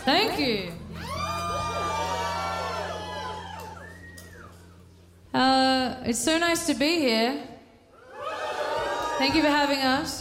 Thank you. It's so nice to be here. Thank you for having us.